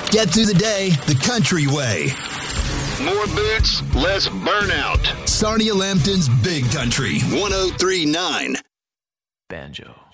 Get through the day the country way. More boots, less burnout. Sarnia Lambton's Big Country 103.9. Banjo.